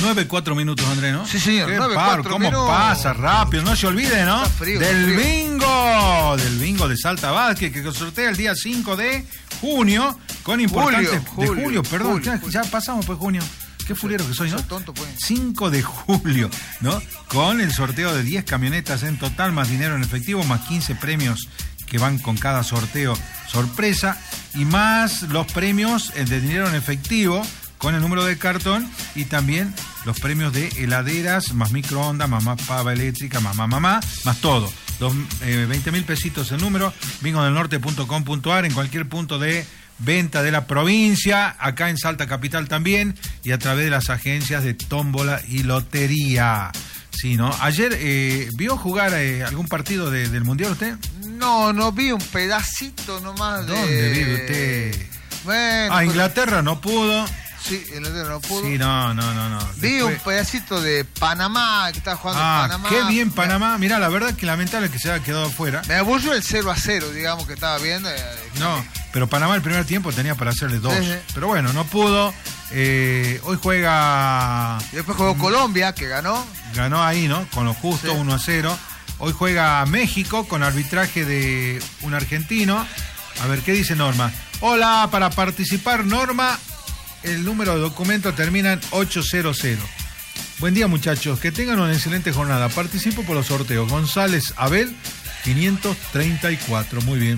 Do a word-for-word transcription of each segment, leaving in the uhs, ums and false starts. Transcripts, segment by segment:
nueve, cuatro minutos, Andrés, ¿no? Sí, señor. Qué nueve, paro, cuatro cómo minutos. pasa rápido. No se olvide, ¿no? Está frío, del está frío. bingo. Del bingo de Salta Vázquez, que sortea el día cinco de junio. Con importantes... Julio, de julio, julio, perdón. julio, ya, julio. ya pasamos pues junio. Qué fulero que soy, ¿no? Sos tonto, pues. cinco de julio, ¿no? Con el sorteo de diez camionetas en total, más dinero en efectivo, más quince premios que van con cada sorteo sorpresa, y más los premios de dinero en efectivo con el número de cartón, y también los premios de heladeras, más microondas, más, más pava eléctrica, más mamá, más, más todo. Los, eh, veinte mil pesitos el número, bingo del norte punto com punto a r, en cualquier punto de venta de la provincia, acá en Salta Capital también, y a través de las agencias de tómbola y lotería. Sí, ¿no? Ayer, eh, ¿vio jugar eh, algún partido de, del Mundial usted? No, no vi un pedacito nomás de... ¿Dónde vive usted? Bueno, Ah, pues- Inglaterra no pudo. Sí, Inglaterra no pudo. Sí, no, no, no, no. Vi Después... un pedacito de Panamá, que estaba jugando Ah, en Panamá. qué bien Panamá. Mirá, la verdad que lamentable que se haya quedado afuera. Me aburrió el cero a cero, digamos, que estaba viendo. eh, No, pero Panamá el primer tiempo tenía para hacerle dos. Sí, sí. Pero bueno, no pudo. Eh, hoy juega... Y después jugó Colombia, que ganó. Ganó ahí, ¿no? Con lo justo, Sí. uno a cero. Hoy juega México con arbitraje de un argentino. A ver, ¿qué dice Norma? Hola, para participar, Norma, el número de documento termina en ochocientos. Buen día, muchachos. Que tengan una excelente jornada. Participo por los sorteos. González Abel, quinientos treinta y cuatro. Muy bien.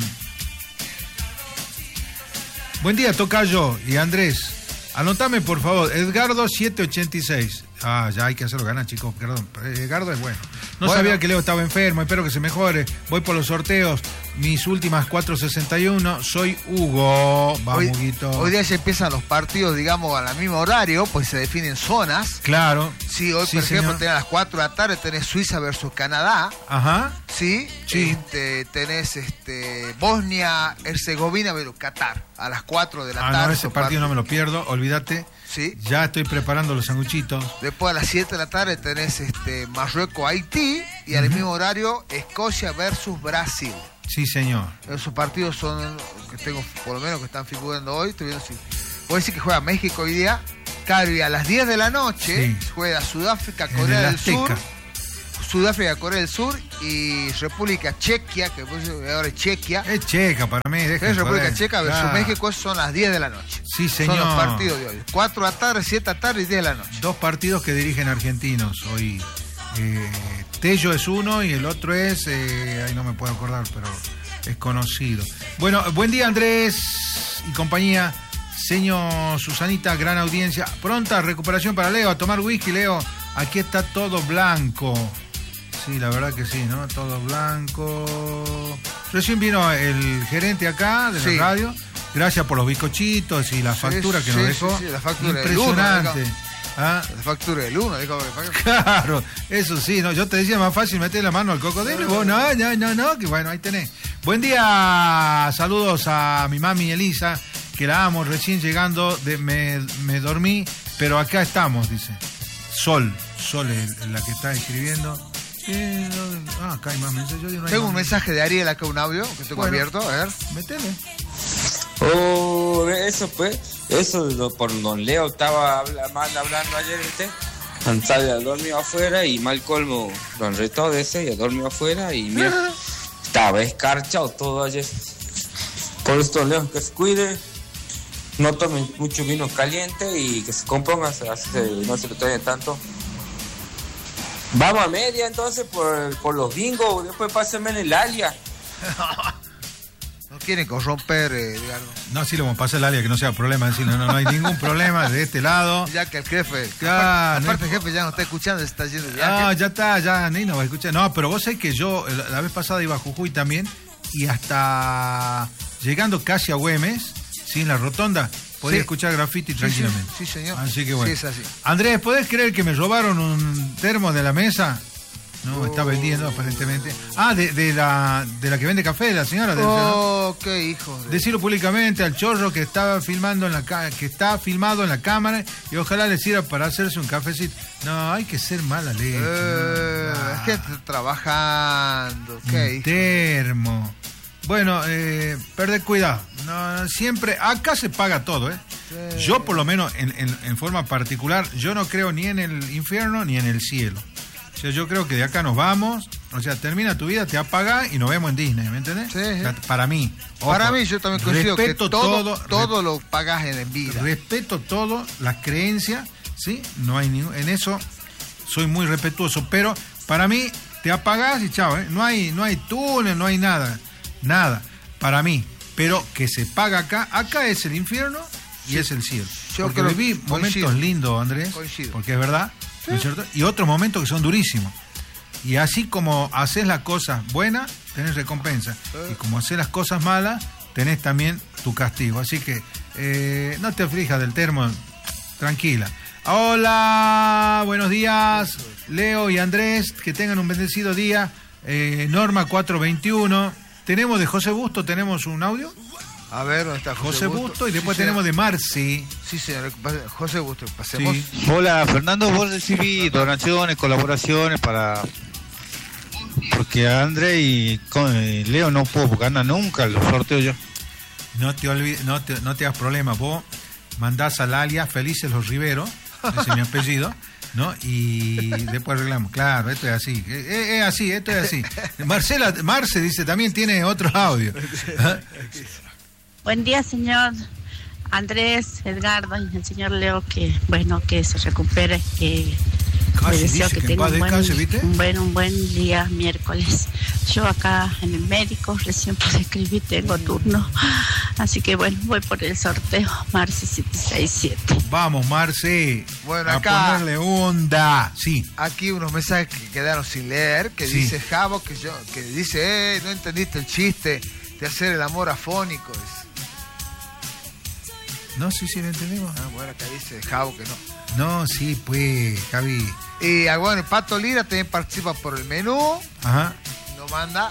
Buen día, Tocayo y Andrés. Anotame, por favor, Edgardo setecientos ochenta y seis. Ah, ya hay que hacerlo ganar, chicos. Perdón, Edgardo es bueno. No Bueno. sabía que Leo estaba enfermo, espero que se mejore. Voy por los sorteos. Mis últimas cuatrocientos sesenta y uno. Soy Hugo. Vamos, Hoy, Huguito. hoy día ya empiezan los partidos, digamos, al mismo horario, pues se definen zonas. Claro. Sí, hoy, Sí, por ejemplo, señor. tenés a las cuatro de la tarde, tenés Suiza versus Canadá. Ajá. Sí, Sí. Este, tenés este, Bosnia, Herzegovina versus Qatar a las cuatro de la Ah, tarde. no, ese son partido no me partidos. lo pierdo, olvídate. Sí. Ya estoy preparando los sanguchitos. Después a las siete de la tarde tenés este, Marruecos, Haití, y al mismo horario Escocia versus Brasil. Sí, señor. Esos partidos son que tengo, por lo menos que están figurando hoy. Estoy viendo si. Puedo decir que juega México hoy día. Claro, y a las diez de la noche Sí. juega Sudáfrica, En Corea el del Azteca. Sur. Sudáfrica, Corea del Sur y República Chequia, que pues ahora es Chequia. Es checa para mí, deja de Es República joder. Checa versus Claro. México, son las diez de la noche. Sí, señor. Son los partidos de hoy. cuatro de la tarde, siete de la tarde y diez de la noche. Dos partidos que dirigen argentinos hoy. Eh, Tello es uno y el otro es, eh, ahí no me puedo acordar, pero es conocido. Bueno, buen día, Andrés y compañía. Señor Susanita, gran audiencia. Pronta recuperación para Leo. A tomar whisky, Leo. Aquí está todo blanco. Sí, la verdad que sí, ¿no? Todo blanco. Recién vino el gerente acá de Sí. la radio. Gracias por los bizcochitos y la Sí, factura que sí, nos sí, dejó. sí, la factura del impresionante. uno, ¿Ah? La factura del uno, dijo. Claro, eso sí, no, yo te decía más fácil meter la mano al cocodrilo y vos no, no, no, no, que bueno, ahí tenés. Buen día, saludos a mi mami Elisa, que la amo, recién llegando, de, me, me dormí, pero acá estamos, dice. Sol, Sol es la que está escribiendo. Eh, no, ah, acá hay más mensajes. Yo digo, no hay Tengo más un mensaje de Ariel acá, un audio que tengo Bueno. abierto, a ver. Metele. Oh, eso pues, eso lo- por don Leo estaba habla- mal hablando ayer, ¿viste? González ha dormido afuera y mal colmo, don Reto de ese, y ha dormido afuera y mira, estaba escarchado todo ayer. Por esto, Leo, que se cuide, no tome mucho vino caliente y que se componga, así se- no se lo traigan tanto. Vamos a media entonces por, por los bingos, después pásenme en el alia. No quieren corromper, eh, Edgardo. No, sí, lo vamos a pasar el área, que no sea problema, decirle, no, no hay ningún problema de este lado. Ya que el jefe, Claro, aparte, no aparte hay- el jefe ya no está escuchando, se está yendo de Ah, viaje. ya está, ya ni nos va a escuchar. No, pero vos sabés que yo la, la vez pasada iba a Jujuy también y hasta llegando casi a Güemes, sí, en la rotonda, podía Sí. escuchar graffiti Sí, tranquilamente. Sí, sí, señor. Así que bueno. Sí, es así. Andrés, ¿podés creer que me robaron un termo de la mesa? No, está vendiendo aparentemente. Ah, de, de la de la que vende café, la señora. del- Oh, qué hijo de... Decirlo públicamente al chorro que estaba filmando en la ca- que está filmado en la cámara y ojalá le sirva para hacerse un cafecito. No, hay que ser mala leche. Eh, no, es que está trabajando, qué un hijo. termo. Bueno, eh, perder cuidado. No, siempre, acá se paga todo, ¿eh? Sí. Yo, por lo menos, en, en, en forma particular, yo no creo ni en el infierno ni en el cielo. O sea, yo creo que de acá nos vamos, o sea, termina tu vida, te apagas y nos vemos en Disney, ¿me entendés? Sí, sí. O sea, para mí. Ojo, para mí, yo también considero que todo, todo, todo re, lo pagas en vida. Respeto todo, las creencias, ¿sí? No hay ningún, en eso soy muy respetuoso, pero para mí te apagás y chao, ¿eh? No hay, no hay túnel, no hay nada, nada, para mí. Pero que se paga acá, acá es el infierno y sí. es el cielo. Yo porque creo, viví coincido. momentos lindos, Andrés, coincido. porque es verdad. ¿No es cierto? Y otros momentos que son durísimos. Y así como haces las cosas buenas, tenés recompensa. Y como haces las cosas malas, tenés también tu castigo. Así que eh, no te aflijas del termo, tranquila. Hola, buenos días, Leo y Andrés, que tengan un bendecido día. Eh, Norma cuatro veintiuno. Tenemos de José Busto, tenemos un audio. A ver, ¿dónde está José, José Busto? Busto y después sí, tenemos de Marci. Sí, señor. José Busto, pasemos. Sí. Hola, Fernando, vos recibí donaciones, colaboraciones para... Porque André y con Leo no puedo, porque anda nunca, los sorteo yo. No te olvides, no te, no te hagas problema, vos mandás al alias Felices Los Riveros, ese es mi apellido, ¿no? Y después arreglamos. Claro, esto es así, es, es así, esto es así. Marcela, Marce dice, también tiene otro audio. Buen día, señor Andrés, Edgardo y el señor Leo, que bueno, que se recupere, que le deseo que, que tenga un buen, descanse, un, buen, un buen día miércoles. Yo acá en el médico recién pude escribir, tengo turno, así que bueno, voy por el sorteo, Marce siete seis siete. Vamos, Marce, bueno, a acá, ponerle onda. Sí. Aquí unos mensajes que quedaron sin leer, que sí. dice Javo, que yo, que dice, eh, no entendiste el chiste de hacer el amor afónico. No, sí, sí, lo entendemos. Ah, bueno, acá dice Javo que no. No, sí, pues, Javi. Y ah, bueno, Pato Lira también participa por el menú. Ajá. Nos manda.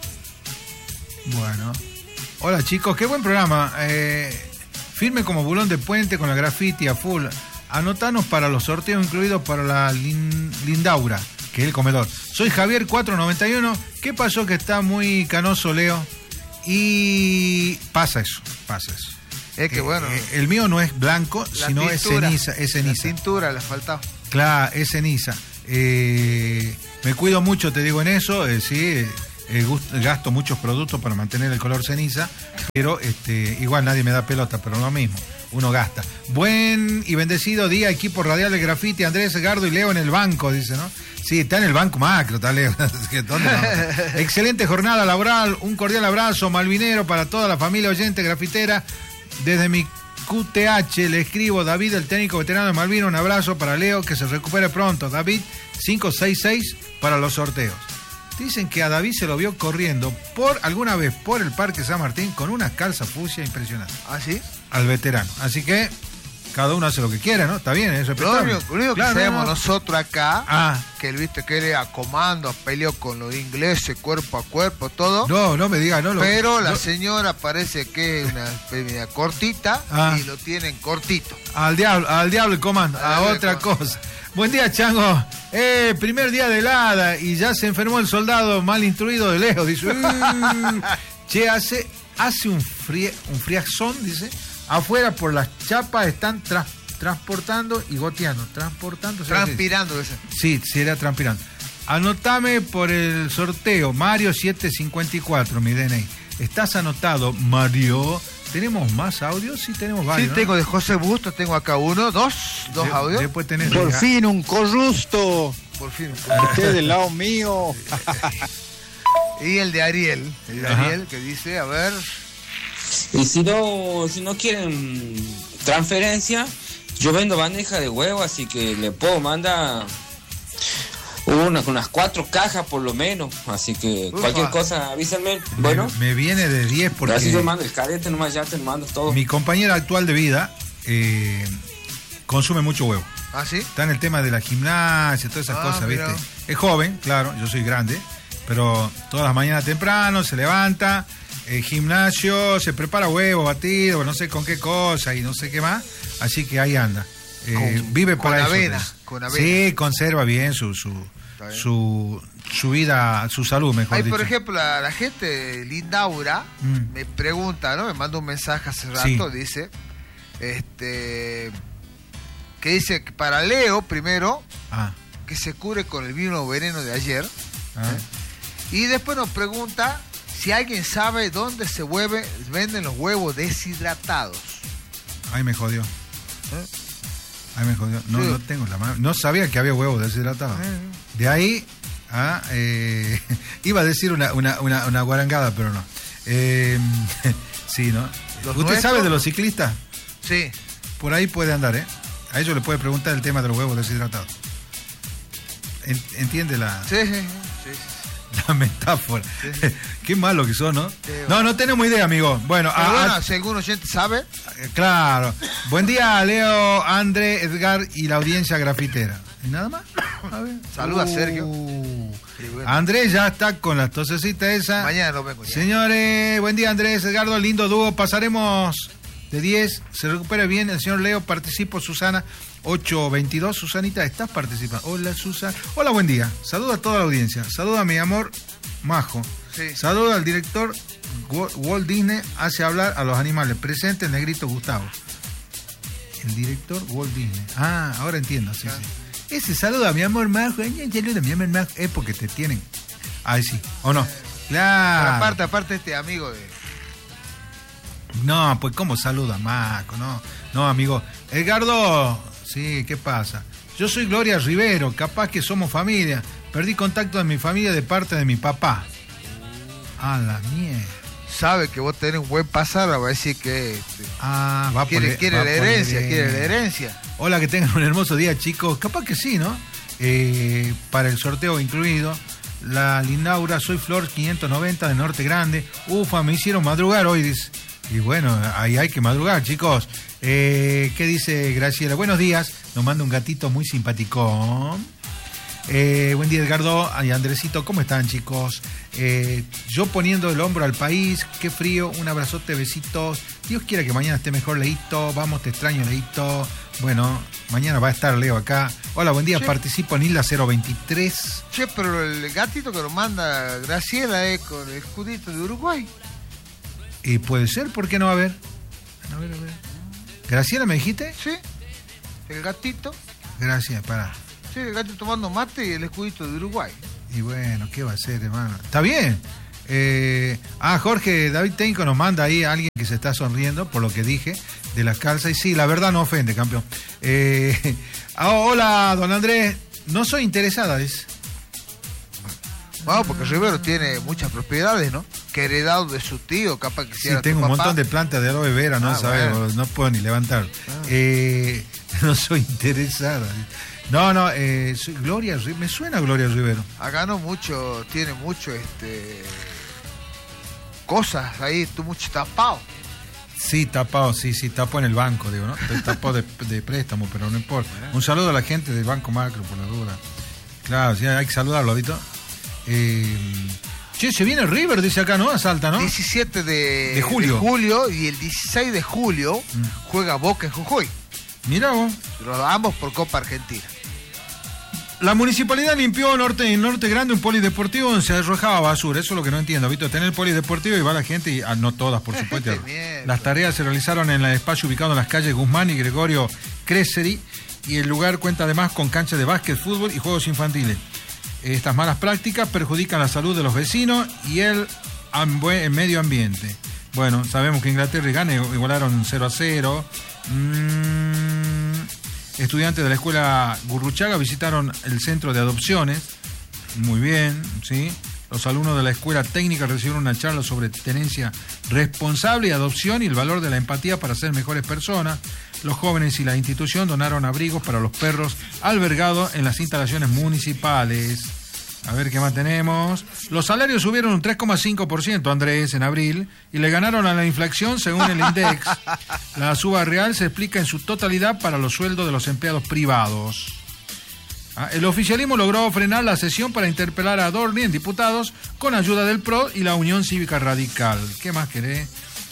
Bueno. Hola, chicos, qué buen programa. Eh, firme como bulón de puente con la graffiti a full. Anotanos para los sorteos incluidos para la lin, Lindaura, que es el comedor. Soy Javier cuatro noventa y uno. ¿Qué pasó que está muy canoso, Leo? Y pasa eso, pasa eso. Es que eh, bueno. Eh, el mío no es blanco, sino tintura, es ceniza, es ceniza. La tintura le faltaba. Claro, es ceniza. Eh, me cuido mucho, te digo en eso, eh, sí, eh, gusto, gasto muchos productos para mantener el color ceniza, pero este, igual nadie me da pelota, pero lo mismo, uno gasta. Buen y bendecido día, equipo radial de Graffiti, Andrés, Edgardo y Leo en el banco, dice, ¿no? Sí, está en el banco macro, está Leo. ¿Dónde no? Excelente jornada laboral, un cordial abrazo malvinero para toda la familia oyente grafitera. Desde mi Q T H le escribo, David, el técnico veterano de Malvina, un abrazo para Leo, que se recupere pronto. David, cinco seis seis para los sorteos. Dicen que a David se lo vio corriendo por alguna vez por el Parque San Martín con una calza fucsia impresionante. ¿Ah, sí? Al veterano. Así que cada uno hace lo que quiera, ¿no? Está bien, es respetable. Lo único, lo único claro, que sabemos no, no. nosotros acá, ah. que él, viste, que él a comando, peleó con los ingleses, cuerpo a cuerpo, todo. No, no me diga, no. Lo, pero no. la señora parece que es una media cortita ah. y lo tienen cortito. Al diablo, al diablo el comando, a, a otra cosa. Buen día, Chango. Eh, primer día de helada y ya se enfermó el soldado mal instruido de Leo. Dice, che, hace, hace un, frie, un friazón, dice. Afuera por las chapas están tra- transportando y goteando. Transportando. Transpirando. Ese. Sí, sí, era transpirando. Anotame por el sorteo. Mario siete cincuenta y cuatro, mi D N I. ¿Estás anotado, Mario? ¿Tenemos más audios? Sí, tenemos varios. Sí, tengo ¿no? de José Busto, tengo acá uno, dos, dos de, audios. Después tenés por de... fin un corrupto. Por fin un corrupto. Usted del lado mío. Y el de Ariel, el de Ariel Ajá. que dice, a ver... Y si no, si no quieren transferencia, yo vendo bandeja de huevo, así que le puedo mandar una, unas cuatro cajas por lo menos, así que Ufa. cualquier cosa avísenme. Bueno, me, me viene de diez porque así yo mando el cadete nomás, ya te mando todo. Mi compañera actual de vida eh, consume mucho huevo. ¿Ah, sí? Está en el tema de la gimnasia, todas esas ah, cosas, mira. ¿viste? Es joven, claro, yo soy grande, pero todas las mañanas temprano se levanta. El gimnasio, se prepara huevo, batido, no sé con qué cosa y no sé qué más, así que ahí anda. Eh, con, vive con para avena, eso. Con avena. Sí, conserva bien su, su, su, su vida, su salud, mejor Ahí, dicho. por ejemplo, la, la gente de Lindaura mm. me pregunta, ¿no? Me manda un mensaje hace rato, sí. dice, este, que dice que para Leo, primero, ah. que se cure con el vino veneno de ayer. Ah. ¿eh? Y después nos pregunta si alguien sabe dónde se hueve, venden los huevos deshidratados. Ay, me jodió. ¿Eh? Ay, me jodió. No, sí. no tengo la mano. No sabía que había huevos deshidratados. Eh. De ahí, ah, eh, iba a decir una, una, una, una guarangada, pero no. Eh, sí, ¿no? ¿Usted nuestros? sabe de los ciclistas? Sí. Por ahí puede andar, ¿eh? A ellos le puede preguntar el tema de los huevos deshidratados. ¿Entiende la...? Sí, sí, sí. La metáfora. Sí. Qué malo que son, ¿no? Sí, no, no tenemos idea, amigo. Bueno, Pero a, bueno a, si algún oyente sabe. Claro. Buen día, Leo, André, Edgar y la audiencia grafitera. ¿Y nada más? A ver. Saluda, uh, Sergio. Sí, bueno. Andrés ya está con la tosecita esa. Mañana lo vengo ya. Señores, buen día, Andrés, Edgardo, lindo dúo. Pasaremos de diez. Se recupere bien el señor Leo. Participo, Susana. ocho veintidós, Susanita, ¿estás participando? Hola, Susana. Hola, buen día. Saludo a toda la audiencia. Saludo a mi amor Majo. Sí. Saludo al director Walt Disney. Hace hablar a los animales. Presente el negrito Gustavo. El director Walt Disney. Ah, ahora entiendo. Sí, ah. sí. Ese saludo a mi amor Majo. Saludo a mi amor Majo. Es porque te tienen. Ay, sí. ¿O no? Claro. Pero aparte, aparte este amigo de... No, pues ¿cómo saluda Majo? No, no, amigo. Edgardo... Sí, ¿qué pasa? Yo soy Gloria Rivero, capaz que somos familia. Perdí contacto de mi familia de parte de mi papá. A la mierda. Sabe que vos tenés un buen pasar, va a decir que... Este, ah, va quiere, por, quiere va la herencia, quiere la herencia. Hola, que tengan un hermoso día, chicos. Capaz que sí, ¿no? Eh, para el sorteo incluido. La Lindaura, soy Flor quinientos noventa de Norte Grande. Ufa, me hicieron madrugar hoy, dice. Y bueno, ahí hay que madrugar, chicos. Eh, ¿Qué dice Graciela? Buenos días. Nos manda un gatito muy simpático. Eh, buen día, Edgardo y Andresito. ¿Cómo están, chicos? Eh, yo poniendo el hombro al país. Qué frío. Un abrazote, besitos. Dios quiera que mañana esté mejor, Leito. Vamos, te extraño, Leito. Bueno, mañana va a estar Leo acá. Hola, buen día. Che. Participo en Isla cero veintitrés. Che, pero el gatito que nos manda Graciela es con el escudito de Uruguay. Y puede ser, ¿por qué no? A ver. A ver, a ver. ¿Graciela me dijiste? Sí. El gatito. Gracias, pará. Sí, el gatito tomando mate y el escudito de Uruguay. Y bueno, ¿qué va a hacer, hermano? Está bien. Eh, ah, Jorge, David Tenco nos manda ahí a alguien que se está sonriendo por lo que dije de las calzas. Y sí, la verdad no ofende, campeón. Eh, ah, hola, don Andrés. No soy interesada, dice. Bueno, porque Rivero tiene muchas propiedades, ¿no? Que heredado de su tío, capaz que sí, tengo un papá. montón de plantas de aloe vera, no ah, sabes, bueno. no puedo ni levantar. Ah. Eh, no soy interesada. No, no, eh, soy Gloria, me suena Gloria Rivero. Acá no mucho, tiene mucho, este, cosas ahí, tú mucho tapado. Sí, tapado, sí, sí, tapo en el banco, digo, ¿no? Estoy tapado de, de préstamo, pero no importa. Un saludo a la gente del Banco Macro, por la duda. Claro, sí, hay que saludarlo, ¿viste? Eh, che, se viene River, dice acá, ¿no? A Salta, ¿no? diecisiete de, de, julio. de julio y el dieciséis de julio mm. juega Boca en Jujuy. Mirá vos. Pero ambos por Copa Argentina. La municipalidad limpió norte, en Norte Grande un polideportivo donde se arrojaba basura. Eso es lo que no entiendo, ¿viste? Tener el polideportivo y va la gente, y ah, no todas, por supuesto. Las tareas se realizaron en el espacio ubicado en las calles Guzmán y Gregorio Creseri, y el lugar cuenta además con canchas de básquet, fútbol y juegos infantiles. Estas malas prácticas perjudican la salud de los vecinos y el, el medio ambiente. Bueno, sabemos que Inglaterra y Ghana igualaron cero a cero. Mm, estudiantes de la escuela Gurruchaga visitaron el centro de adopciones. Muy bien, ¿sí? Los alumnos de la escuela técnica recibieron una charla sobre tenencia responsable y adopción y el valor de la empatía para ser mejores personas. Los jóvenes y la institución donaron abrigos para los perros albergados en las instalaciones municipales. A ver qué más tenemos. Los salarios subieron un tres coma cinco por ciento, Andrés, en abril, y le ganaron a la inflación según el INDEX. La suba real se explica en su totalidad para los sueldos de los empleados privados. El oficialismo logró frenar la sesión para interpelar a Dorni en diputados con ayuda del P R O y la Unión Cívica Radical. ¿Qué más querés?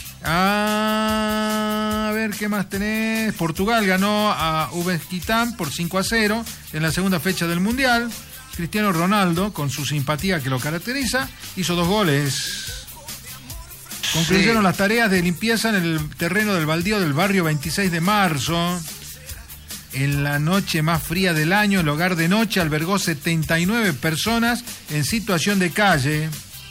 Ah, a ver, ¿qué más tenés? Portugal ganó a Uzbekistán por cinco a cero en la segunda fecha del Mundial. Cristiano Ronaldo, con su simpatía que lo caracteriza, hizo dos goles. Concluyeron sí. las tareas de limpieza en el terreno del baldío del barrio veintiséis de marzo. En la noche más fría del año, el hogar de noche albergó setenta y nueve personas en situación de calle.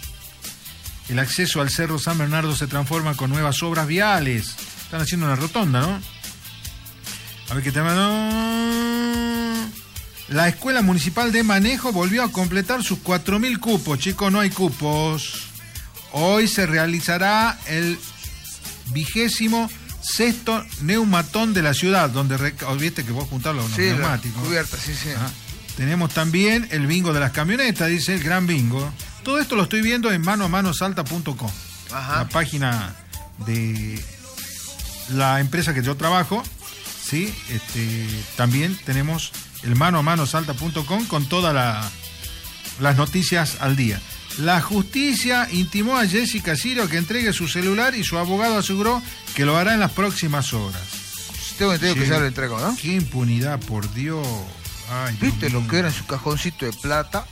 El acceso al Cerro San Bernardo se transforma con nuevas obras viales. Están haciendo una rotonda, ¿no? A ver qué tema. No. La Escuela Municipal de Manejo volvió a completar sus cuatro mil cupos. Chicos, no hay cupos. Hoy se realizará el vigésimo sexto neumatón de la ciudad, donde rec... viste que vos juntás los sí, neumáticos. Cubierta, sí, sí. Ajá. Tenemos también el bingo de las camionetas, dice el gran bingo. Todo esto lo estoy viendo en mano a mano salta punto com, la página de la empresa que yo trabajo. Sí, este, también tenemos el mano a mano salta punto com con todas la, las noticias al día. La justicia intimó a Jessica Sirio que entregue su celular y su abogado aseguró que lo hará en las próximas horas. Tengo entendido que ya lo entregó, ¿no? Qué impunidad, por Dios. Ay, ¿viste Dios lo mío. que era en su cajoncito de plata?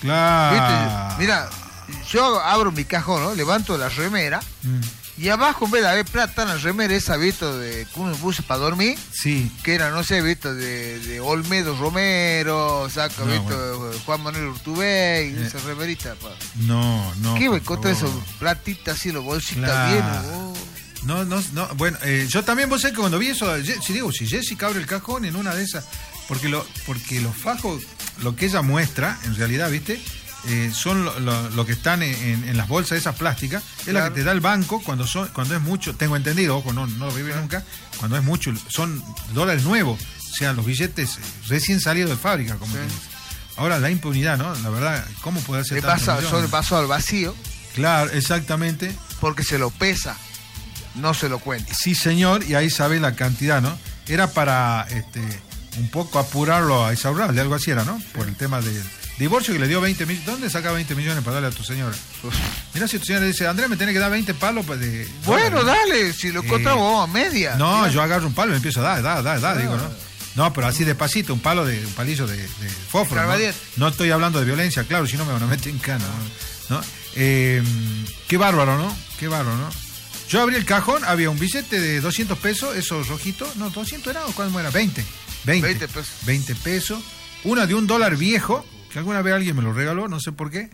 Claro. ¿Viste? Mira, yo abro mi cajón, ¿no? Levanto la remera mm. y abajo en vez de haber plata en la remera esa, ¿visto? De que uno usa para dormir. Sí. Que era, no sé, ¿visto? De, de Olmedo Romero, saca, no, ¿visto? Bueno. Juan Manuel Urtubey, eh. esa remerita. Pa. No, no. ¿Qué me encontré esos platitas así, los bolsitas claro. bien? Oh. No, no, no. Bueno, eh, yo también, vos sabés que cuando vi eso, si digo, si Jessica abre el cajón en una de esas, porque lo, porque los fajos, lo que ella muestra, en realidad, ¿viste? Eh, son lo, lo, lo que están en, en las bolsas esas plásticas, es claro. la que te da el banco cuando son cuando es mucho, tengo entendido, ojo, no, no lo viví nunca, cuando es mucho, son dólares nuevos, o sea, los billetes recién salidos de fábrica, como sí. que dice. Ahora, la impunidad, ¿no? La verdad, ¿cómo puede ser tanto? Pasa, son paso al vacío. Claro, exactamente. Porque se lo pesa, no se lo cuenta. Sí, señor, y ahí sabe la cantidad, ¿no? Era para este un poco apurarlo a Isaurralde, algo así era, ¿no? Por el tema del divorcio que le dio veinte millones. ¿Dónde saca veinte millones para darle a tu señora? Mirá si tu señora dice, Andrés, me tiene que dar veinte palos de... Bueno, ¿no? Dale, si lo encontramos eh, a media. No, claro. Yo agarro un palo y me empiezo a dar, dar, dar, dar, digo, ¿no? No, pero así despacito, un palo de un palillo de, de fósforo, ¿no? No estoy hablando de violencia, claro, si no me van a meter en cana, ¿no? Eh, qué bárbaro, ¿no? Qué bárbaro, ¿no? Yo abrí el cajón, había un billete de doscientos pesos, esos rojitos, no, doscientos era, ¿o cuánto era? veinte. veinte, veinte pesos. veinte pesos. Una de un dólar viejo, que alguna vez alguien me lo regaló, no sé por qué.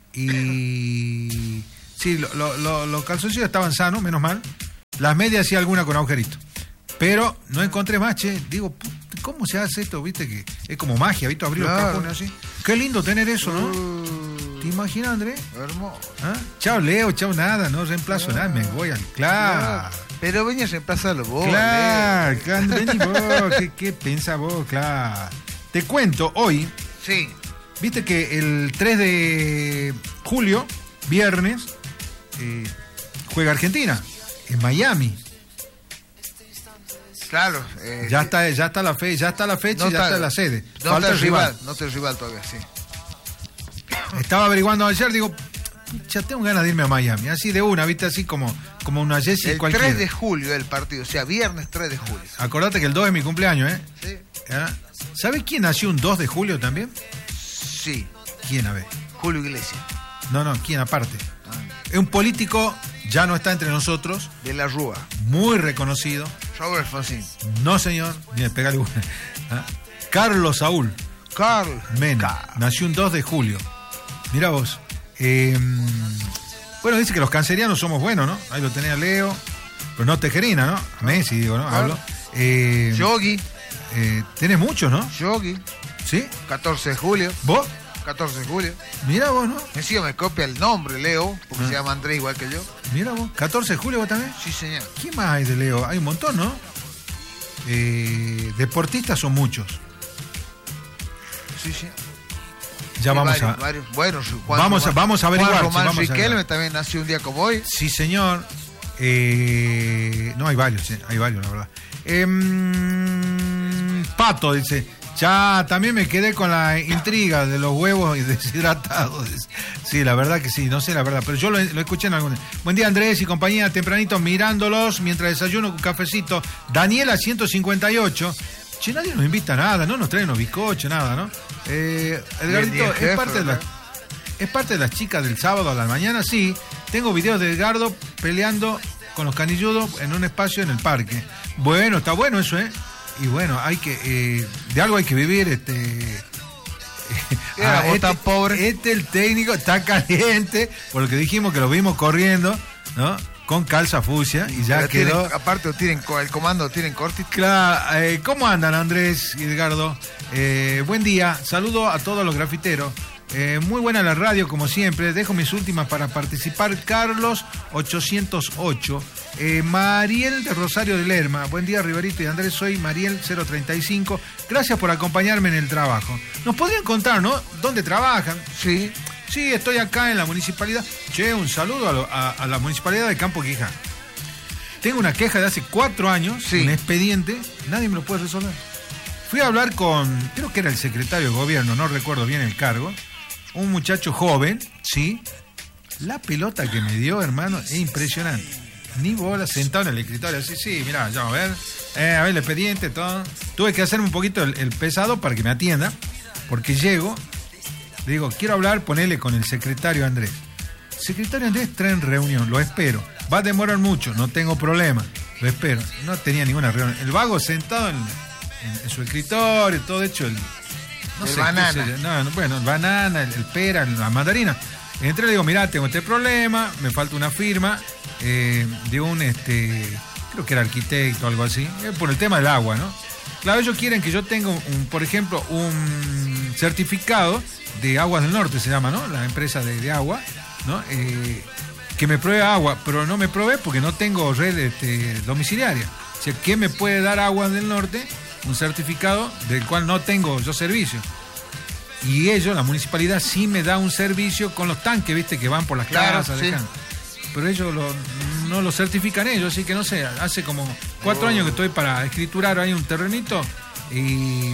Y sí, lo, lo, lo, los calzoncillos estaban sanos, menos mal. Las medias sí alguna con agujerito. Pero no encontré más, che. Digo, ¿cómo se hace esto? ¿Viste? Que es como magia, ¿viste? Abrir claro. los cajones así. Qué lindo tener eso, ¿no? Uh, ¿Te imaginas, Andrés? Hermoso. ¿Ah? Chao, Leo, chao, nada. No reemplazo claro. nada, me voy al... Claro. claro. Pero venía a reemplazarlo vos. Claro, Leo. Claro, vení vos. ¿Qué, qué pensás vos? Claro. Te cuento, hoy... Sí. Viste que el tres de julio, viernes, eh, juega Argentina en Miami. Claro. Eh, ya está, ya está la fe, ya está la fecha no y ya está, está la sede. No Falta está el rival, rival, no está el rival todavía, sí. Estaba averiguando ayer, digo, ya tengo ganas de irme a Miami, así de una, viste, así como, como una Jessie cualquiera. El tres de julio el partido, o sea, viernes tres de julio. Acordate que el dos es mi cumpleaños, ¿eh? Sí. ¿Ah? ¿Sabes quién nació un dos de julio también? Sí. ¿Quién, a ver? Julio Iglesias. No, no, ¿quién aparte? Ah. Es un político, ya no está entre nosotros. De la Rúa. Muy reconocido. Robert Alfonsín. No, señor. Mira, pégale una. ¿Ah? Carlos Saúl. Carlos. Mena. Car nació un dos de julio. Mira vos. Eh, bueno, dice que los cancerianos somos buenos, ¿no? Ahí lo tenía Leo. Pero no Tejerina, ¿no? Messi, digo, ¿no? Claro. Hablo. Eh, Yogi. Eh, tenés muchos, ¿no? Yogi. ¿Sí? catorce de julio. ¿Vos? catorce de julio. Mira vos, ¿no? Encima me copia el nombre, Leo, porque ah. se llama Andrés igual que yo. Mira vos. ¿catorce de julio vos también? Sí, señor. ¿Quién más hay de Leo? Hay un montón, ¿no? Eh, deportistas son muchos. Sí, sí. Ya sí, vamos varios, a... Varios. Bueno, Juan vamos, Román, a, vamos a averiguar. Juan Román sí, vamos Riquelme también nació un día como hoy. Sí, señor. Eh, no, hay varios, eh, hay varios, la verdad. Eh, Pato dice, ya también me quedé con la intriga de los huevos deshidratados. Sí, la verdad que sí, no sé la verdad, pero yo lo, lo escuché en algún... Buen día, Andrés y compañía, tempranito mirándolos mientras desayuno con cafecito. Daniela ciento cincuenta y ocho, Che, nadie nos invita a nada, no nos traen unos bizcochos, nada, ¿no? Eh, Edgardito, es parte de la, es parte de las chicas del sábado a la mañana, sí. Tengo videos de Edgardo peleando con los canilludos en un espacio en el parque. Bueno, está bueno eso, ¿eh? Y bueno, hay que, eh, de algo hay que vivir, este... Ah, este, tan pobre. Este el técnico está caliente, por lo que dijimos que lo vimos corriendo, ¿no? Con calza fucsia y ya Pero quedó. Tienen, aparte tienen el comando tienen cortito. Claro, eh, ¿cómo andan Andrés y Edgardo? Eh, buen día, saludo a todos los grafiteros. Eh, muy buena la radio como siempre. Dejo mis últimas para participar. Carlos ochocientos ocho. Eh, Mariel de Rosario de Lerma. Buen día Riverito y Andrés, soy Mariel cero treinta y cinco. Gracias por acompañarme en el trabajo. ¿Nos podrían contar, no? ¿Dónde trabajan? Sí. Sí, estoy acá en la municipalidad. Che, un saludo a, lo, a, a la municipalidad de Campo Quijano. Tengo una queja de hace cuatro años, sí. Un expediente, nadie me lo puede resolver. Fui a hablar con, creo que era el secretario de gobierno, no recuerdo bien el cargo, un muchacho joven, sí. La pelota que me dio, hermano, es impresionante. Ni bola, sentado en el escritorio, así, sí, mirá, ya a ver, eh, a ver el expediente, todo. Tuve que hacerme un poquito el, el pesado para que me atienda, porque llego, le digo, quiero hablar, ponele con el secretario Andrés. Secretario Andrés trae en reunión, lo espero. Va a demorar mucho, no tengo problema, lo espero. No tenía ninguna reunión. El vago sentado en, en, en su escritorio, todo hecho el... No el sé, banana. Sé, no, no, bueno, el banana, el, el pera, la mandarina. Entré y le digo, mirá, tengo este problema, me falta una firma eh, de un, este, creo que era arquitecto o algo así, eh, por el tema del agua, ¿no? Claro, ellos quieren que yo tenga, un, un, por ejemplo, un certificado de Aguas del Norte, se llama, ¿no? La empresa de, de agua, ¿no? Eh, que me pruebe agua, pero no me provee porque no tengo red este, domiciliaria. O sea, ¿qué me puede dar Aguas del Norte? Un certificado del cual no tengo yo servicio. Y ellos, la municipalidad, sí me da un servicio con los tanques, ¿viste? Que van por las claro, casas. Sí. Pero ellos lo, no lo certifican ellos, así que no sé, hace como cuatro oh. años que estoy para escriturar ahí un terrenito y,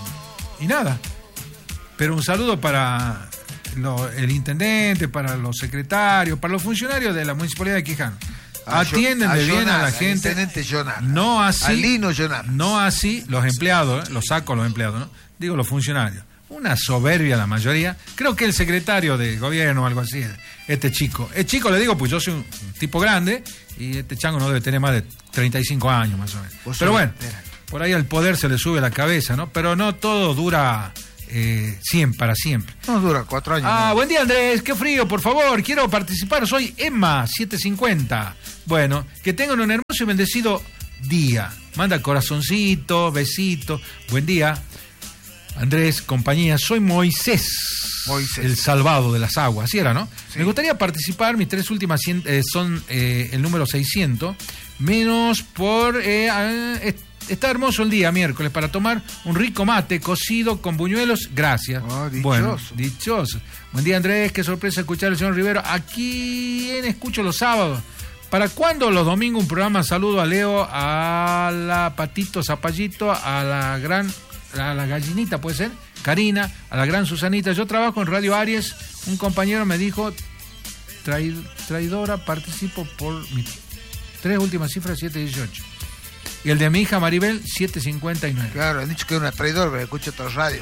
y nada. Pero un saludo para lo, el intendente, para los secretarios, para los funcionarios de la municipalidad de Quijano. A Atienden de bien a la gente. No así, no así los empleados, ¿eh? Los saco a los empleados, ¿no? Digo los funcionarios. Una soberbia la mayoría. Creo que el secretario de gobierno o algo así, este chico. Es chico, le digo, pues yo soy un tipo grande y este chango no debe tener más de treinta y cinco años más o menos. Pero bueno, por ahí al poder se le sube la cabeza, ¿no? Pero no todo dura eh, siempre, para siempre. No dura cuatro años. Ah, ¿no? Buen día Andrés, qué frío, por favor, quiero participar. Soy Emma, setecientos cincuenta. Bueno, que tengan un hermoso y bendecido día. Manda corazoncito, besito. Buen día. Andrés, compañía, soy Moisés, Moisés, el salvado de las aguas, así era, ¿no? Sí. Me gustaría participar, mis tres últimas eh, son eh, el número seiscientos, menos por... Eh, eh, está hermoso el día, miércoles, para tomar un rico mate cocido con buñuelos, gracias. Oh, dichoso. Bueno, dichoso. Buen día, Andrés, qué sorpresa escuchar al señor Rivero. ¿A quién escucho los sábados? ¿Para cuándo los domingos un programa? Saludo a Leo, a la Patito Zapallito, a la gran... a la gallinita, puede ser, Karina, a la gran Susanita. Yo trabajo en Radio Aries. Un compañero me dijo, traid, traidora, participo por mis tres últimas cifras, siete dieciocho. Y el de mi hija Maribel, siete cincuenta y nueve. Claro, han dicho que es una traidora, pero escucha otras radios.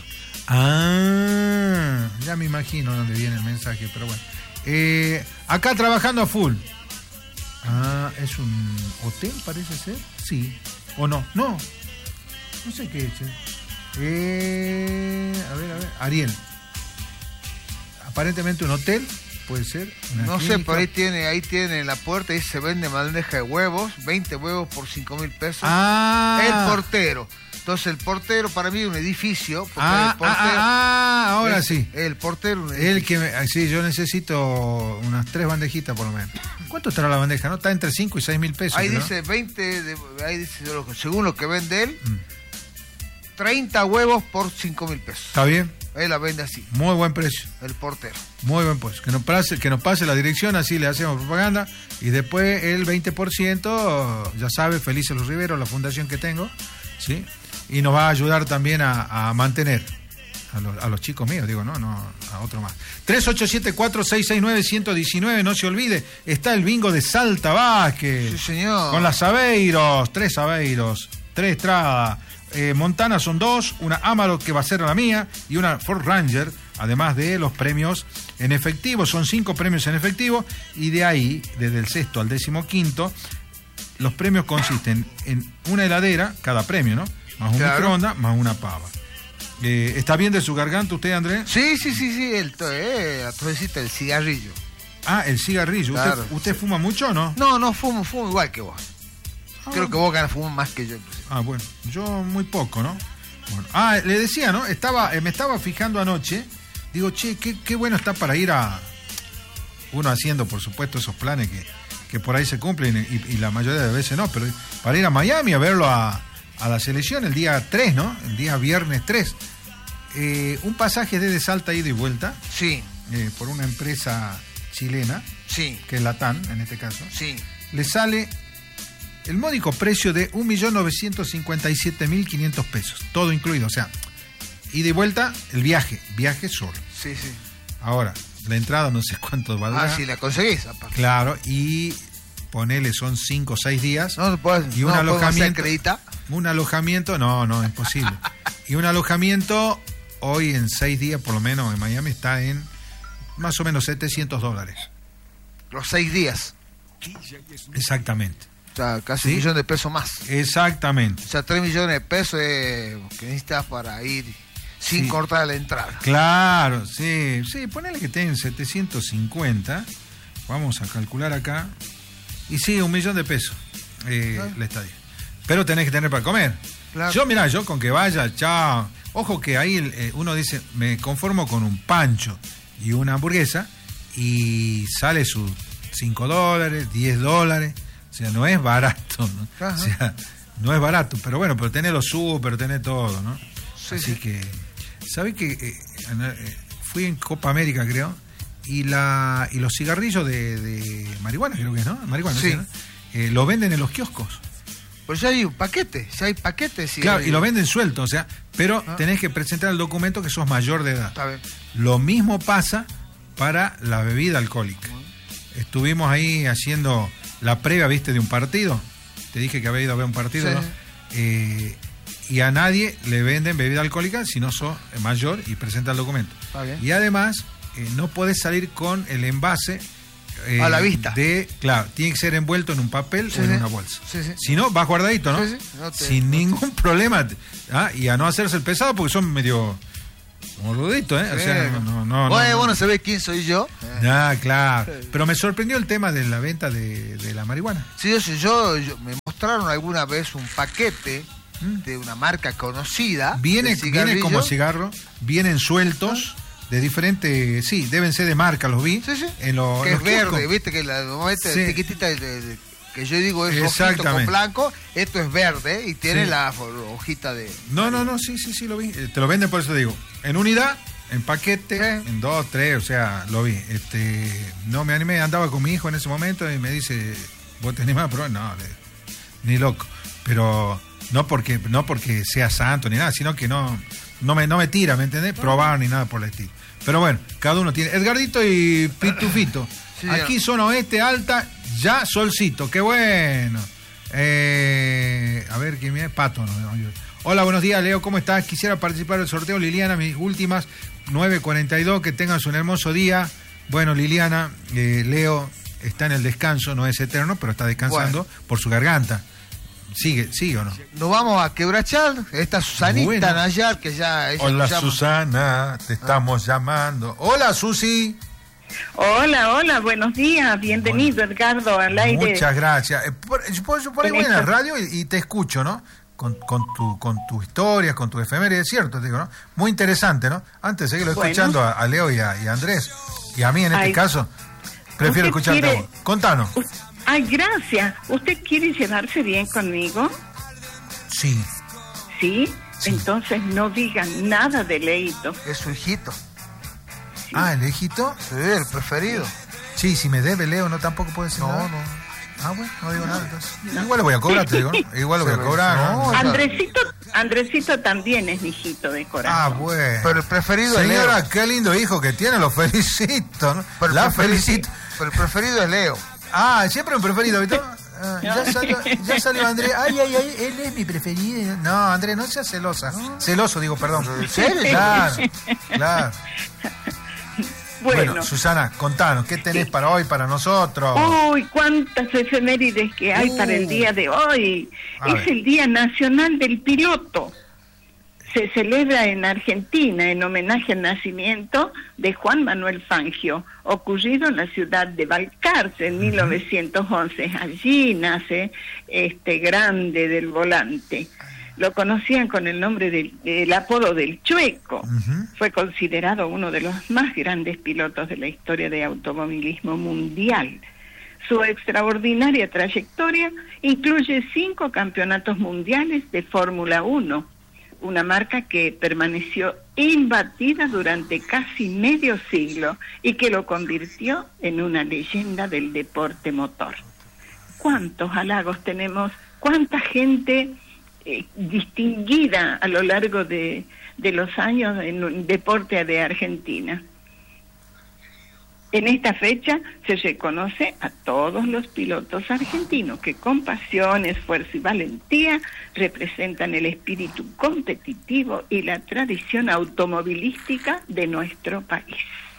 Ah, ya me imagino dónde viene el mensaje, pero bueno. Eh, acá trabajando a full. Ah, ¿es un hotel, parece ser? Sí. ¿O no? No. No sé qué es. ¿eh? Eh, a ver, a ver, Ariel. Aparentemente un hotel, puede ser. No clínica. Sé, por ahí tiene, ahí tiene en la puerta, ahí se vende bandeja de huevos, veinte huevos por cinco mil pesos. Ah. El portero. Entonces el portero para mí es un edificio. Ah, el portero, ah, ah, ahora el, sí. El portero. Un el que me, sí, yo necesito unas tres bandejitas por lo menos. ¿Cuánto estará la bandeja? No, está entre cinco y seis mil pesos. Ahí ¿no? dice veinte, de, ahí dice según lo que vende él. Mm. treinta huevos por cinco mil pesos. ¿Está bien? Él la vende así. Muy buen precio. El portero. Muy buen precio. Que nos pase, que nos pase la dirección, así le hacemos propaganda. Y después el veinte por ciento, ya sabe, Felices los Riveros, la fundación que tengo, ¿sí? Y nos va a ayudar también a, a mantener a los, a los chicos míos, digo, no, no, a otro más. tres ocho siete cuatro seis seis nueve uno uno nueve, no se olvide, está el bingo de Salta Vázquez. Sí, señor. Con las Aveiros, tres Aveiros, tres Estrada, eh, Montana son dos, una Amarok que va a ser la mía y una Ford Ranger, además de los premios en efectivo. Son cinco premios en efectivo y de ahí, desde el sexto al décimo quinto, los premios consisten en una heladera, cada premio, ¿no? Más un claro. microondas, más una pava. Eh, ¿Está bien de su garganta usted, Andrés? Sí, sí, sí, sí, el, eh, el cigarrillo. Ah, el cigarrillo. Claro, ¿Usted, ¿usted sí. fuma mucho o no? No, no fumo, fumo igual que vos. Ah, Creo que vos fumas más que yo. Ah, bueno, yo muy poco, ¿no? Bueno. Ah, le decía, ¿no? Estaba, eh, me estaba fijando anoche, digo, che, qué, qué bueno está para ir a... Uno haciendo, por supuesto, esos planes que, que por ahí se cumplen y, y la mayoría de veces no, pero para ir a Miami a verlo a... a la selección el día tres, ¿no? El día viernes tres. Eh, un pasaje desde Salta, ida y vuelta. Sí. Eh, por una empresa chilena. Sí. Que es Latam, en este caso. Sí. Le sale el módico precio de un millón novecientos cincuenta y siete mil quinientos pesos. Todo incluido. O sea, ida y vuelta, el viaje. Viaje solo. Sí, sí. Ahora, la entrada no sé cuánto valdrá. Ah, si la conseguís, aparte. Claro, y ponele, son cinco o seis días. No, puedes, y un no, alojamiento. acredita. Un alojamiento, no, no, imposible. Y un alojamiento, hoy en seis días, por lo menos en Miami, está en más o menos setecientos dólares. Los seis días. Exactamente. O sea, casi ¿Sí? un millón de pesos más. Exactamente. O sea, tres millones de pesos es que necesitas para ir sin sí. cortar la entrada. Claro, sí. Sí, ponele que tengan setecientos cincuenta. Vamos a calcular acá. Y sí, un millón de pesos eh, ¿Ah? la estadía. Pero tenés que tener para comer. Claro. Yo, mirá, yo con que vaya, chao. Ojo que ahí eh, uno dice, me conformo con un pancho y una hamburguesa y sale sus cinco dólares, diez dólares. O sea, no es barato, ¿no? O sea, no es barato. Pero bueno, pero tenés los súper, tenés todo, ¿no? Sí, Así sí. que, ¿sabés que eh, fui en Copa América, creo? Y la y los cigarrillos de, de marihuana, creo que es, ¿no? Marihuana, sí. ¿no? Eh, lo venden en los kioscos. Pues ya hay un paquete, ya hay paquetes. Sí, claro, hay... y lo venden suelto, o sea, pero ah. tenés que presentar el documento que sos mayor de edad. Está bien. Lo mismo pasa para la bebida alcohólica. Uh-huh. Estuvimos ahí haciendo la previa, ¿viste? De un partido. Te dije que había ido a ver un partido, sí. ¿no? Eh, y a nadie le venden bebida alcohólica si no sos mayor y presenta el documento. Está bien. Y además, eh, no podés salir con el envase... Eh, a la vista. De, claro, tiene que ser envuelto en un papel sí, o en sí. una bolsa. Sí, sí. Si no, vas guardadito, ¿no? Sí, sí. No te, Sin no ningún te... problema. ¿Ah? Y a no hacerse el pesado porque son medio morruditos, ¿eh? Sí. O sea, no, no, no, bueno, no, bueno, se ve quién soy yo. Ah, claro. Pero me sorprendió el tema de la venta de, de la marihuana. Sí, yo, yo, yo me mostraron alguna vez un paquete ¿Mm? de una marca conocida. Viene, viene como cigarro, vienen sueltos. ¿Ah? De diferente, sí, deben ser de marca, los vi. Sí, sí. En lo, que en es verde, kioscos. Viste que la sí. etiquetita de, de, que yo digo es rojito con blanco, esto es verde y tiene sí. la hojita de... No, no, no, sí, sí, sí, lo vi. Te lo venden, por eso digo. En unidad, en paquete, sí. en dos, tres, o sea, lo vi. Este, no me animé, andaba con mi hijo en ese momento y me dice, ¿vos te animás a probar? No, ni loco. Pero no porque, no porque sea santo ni nada, sino que no... No me, no me tira, ¿me entendés? Probar ni nada por el estilo. Pero bueno, cada uno tiene. Edgardito y Pitufito. Sí, aquí zona oeste alta, ya solcito, qué bueno. Eh, a ver, ¿quién viene? Pato. No, no, hola, buenos días, Leo, ¿cómo estás? Quisiera participar del sorteo, Liliana, mis últimas nueve cuarenta y dos, que tengas un hermoso día. Bueno, Liliana, eh, Leo está en el descanso, no es eterno, pero está descansando bueno. por su garganta. ¿Sigue, sigue o no? Nos vamos a quebrachar. Esta Susanita bueno. Nayar, que ya... Hola, Susana, te estamos ah. llamando. Hola, Susi. Hola, hola, buenos días. Bienvenido, bueno. Edgardo, al aire. Muchas gracias. Eh, por, por, por ahí voy en la radio y, y te escucho, ¿no? Con, con tu con tu historias, con tu efeméride, es cierto, te digo, ¿no? Muy interesante, ¿no? Antes seguirlo bueno. escuchando a, a Leo y a, y a Andrés. Y a mí, en este Ay. caso, prefiero escucharte quiere... a vos. Contanos. Usted... Ay, gracias. ¿Usted quiere llevarse bien conmigo? Sí. ¿Sí? Sí. Entonces no digan nada de Leito. Es su hijito. Sí. Ah, ¿el hijito? Sí, el preferido. Sí, si me debe Leo, no tampoco puede ser no, nada. No, Ah, bueno, no digo nada entonces. No. Igual lo voy a cobrar, te digo, ¿no? Igual lo voy a cobrar. No, ¿no? Andresito, Andresito también es mi hijito de corazón. Ah, bueno. Pero el preferido Señora, es Leo. Señora, qué lindo hijo que tiene, lo felicito, ¿no? Pero La felicito. felicito. Pero el preferido es Leo. Ah, siempre un preferido, ¿viste? Ah, ya, salió, ya salió Andrés. Ay, ay, ay, él es mi preferido. No, Andrés, no seas celosa. ¿No? Celoso, digo, perdón. ¿Serio? Claro, claro. Bueno, bueno, Susana, contanos, ¿qué tenés sí. para hoy, para nosotros? Uy, cuántas efemérides que hay uh, para el día de hoy. Es ver. el Día Nacional del Piloto. Se celebra en Argentina en homenaje al nacimiento de Juan Manuel Fangio, ocurrido en la ciudad de Balcarce en uh-huh. mil novecientos once. Allí nace este grande del volante. Lo conocían con el nombre del, del apodo del Chueco. Uh-huh. Fue considerado uno de los más grandes pilotos de la historia de automovilismo mundial. Su extraordinaria trayectoria incluye cinco campeonatos mundiales de Fórmula uno, una marca que permaneció imbatida durante casi medio siglo y que lo convirtió en una leyenda del deporte motor. ¿Cuántos halagos tenemos? ¿Cuánta gente eh, distinguida a lo largo de, de los años en el deporte de Argentina? En esta fecha se reconoce a todos los pilotos argentinos que con pasión, esfuerzo y valentía representan el espíritu competitivo y la tradición automovilística de nuestro país.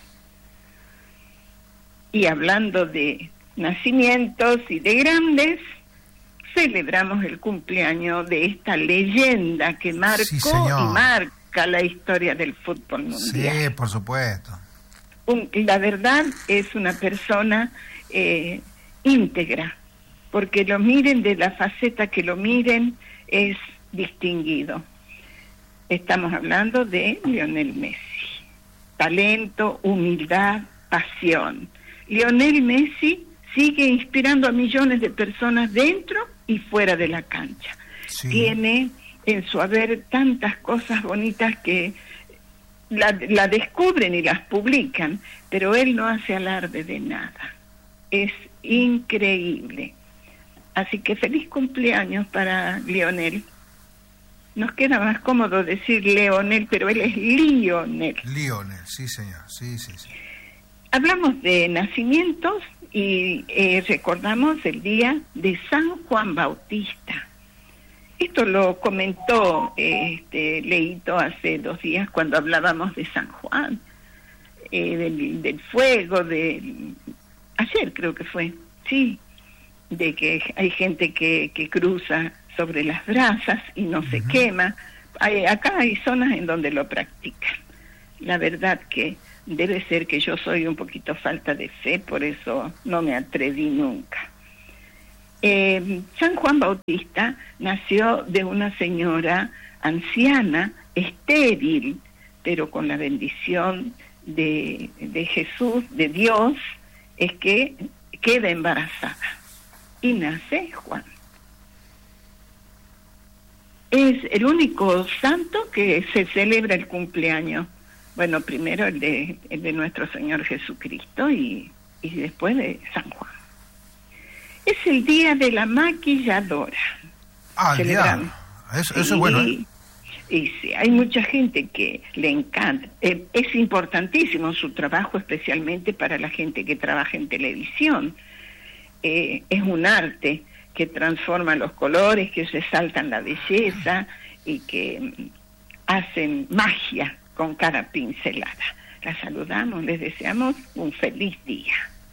Y hablando de nacimientos y de grandes, celebramos el cumpleaños de esta leyenda que marcó sí, y marca la historia del fútbol mundial. Sí, por supuesto. Un, la verdad es una persona eh, íntegra, porque lo miren de la faceta que lo miren, es distinguido. Estamos hablando de Lionel Messi. Talento, humildad, pasión. Lionel Messi sigue inspirando a millones de personas dentro y fuera de la cancha. Sí. Tiene en su haber tantas cosas bonitas que La, la descubren y las publican, pero él no hace alarde de nada. Es increíble. Así que feliz cumpleaños para Lionel. Nos queda más cómodo decir Leonel, pero él es Lionel. Lionel, sí señor, sí, sí, sí. Hablamos de nacimientos y eh, recordamos el día de San Juan Bautista. Esto lo comentó este, Leito hace dos días cuando hablábamos de San Juan, eh, del, del fuego, de ayer creo que fue, sí, de que hay gente que, que cruza sobre las brasas y no uh-huh. se quema. Hay, acá hay zonas en donde lo practican. La verdad que debe ser que yo soy un poquito falta de fe, por eso no me atreví nunca. Eh, San Juan Bautista nació de una señora anciana, estéril, pero con la bendición de, de Jesús, de Dios, es que queda embarazada y nace Juan. Es el único santo que se celebra el cumpleaños. Bueno, primero el de, el de nuestro Señor Jesucristo y, y después de San Juan. Es el día de la maquilladora. Ah, ya. Eso, eso es bueno, ¿eh? Y, y sí, hay mucha gente que le encanta. Eh, es importantísimo su trabajo, especialmente para la gente que trabaja en televisión. Eh, es un arte que transforma los colores, que resaltan la belleza y que mm, hacen magia con cada pincelada. La saludamos, les deseamos un feliz día.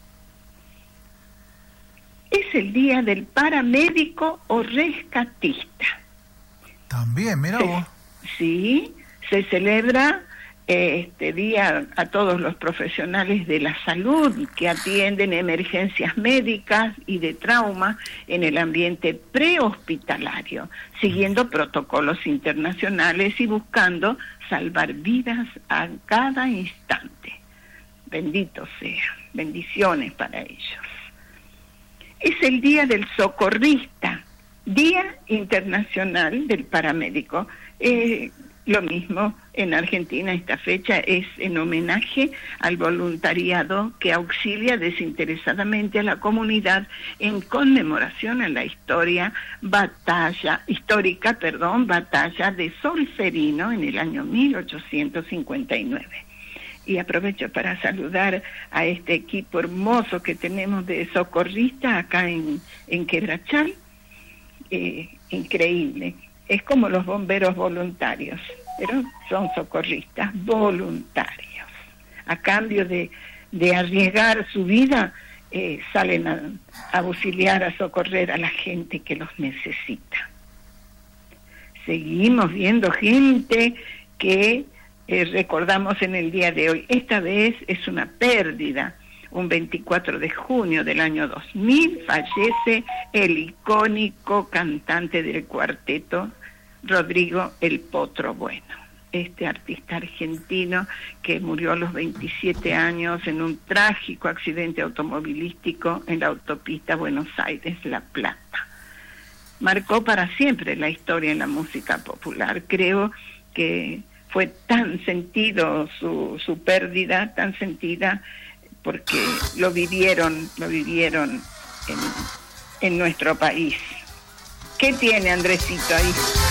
Es el día del paramédico o rescatista. También, mira vos. Sí, se celebra eh, este día a todos los profesionales de la salud que atienden emergencias médicas y de trauma en el ambiente prehospitalario, siguiendo protocolos internacionales y buscando salvar vidas a cada instante. Bendito sea, bendiciones para ellos. Es el día del socorrista, Día Internacional del Paramédico. Eh, lo mismo en Argentina, esta fecha es en homenaje al voluntariado que auxilia desinteresadamente a la comunidad en conmemoración a la historia batalla histórica, perdón, batalla de Solferino en el año mil ochocientos cincuenta y nueve. y aprovecho para saludar a este equipo hermoso que tenemos de socorristas acá en, en Quebrachal. Eh, increíble. Es como los bomberos voluntarios, pero son socorristas voluntarios. A cambio de, de arriesgar su vida, eh, salen a, a auxiliar, a socorrer a la gente que los necesita. Seguimos viendo gente que eh, recordamos en el día de hoy. Esta vez es una pérdida. Un veinticuatro de junio del año dos mil fallece el icónico cantante del cuarteto Rodrigo El Potro Bueno. Este artista argentino que murió a los veintisiete años en un trágico accidente automovilístico en la autopista Buenos Aires-La Plata. Marcó para siempre la historia en la música popular. Creo que fue tan sentido su, su pérdida, tan sentida, porque lo vivieron, lo vivieron en, en nuestro país. ¿Qué tiene Andresito ahí?